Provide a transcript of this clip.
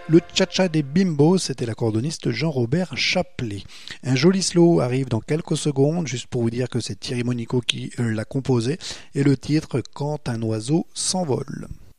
Le Cha-Cha des Bimbos, c'était l'accordoniste Jean-Robert Chaplet. Un joli slow arrive dans quelques secondes, juste pour vous dire que c'est Thierry Monico qui l'a composé, et le titre Quand un oiseau s'envole.